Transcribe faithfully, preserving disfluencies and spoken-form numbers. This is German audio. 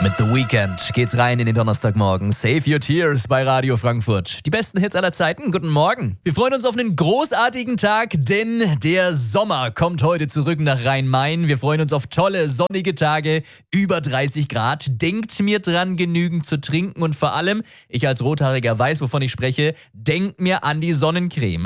Mit The Weeknd geht's rein in den Donnerstagmorgen. Save Your Tears bei Radio Frankfurt. Die besten Hits aller Zeiten. Guten Morgen. Wir freuen uns auf einen großartigen Tag, denn der Sommer kommt heute zurück nach Rhein-Main. Wir freuen uns auf tolle, sonnige Tage, über dreißig Grad. Denkt mir dran, genügend zu trinken und vor allem, ich als Rothaariger weiß, wovon ich spreche, denkt mir an die Sonnencreme.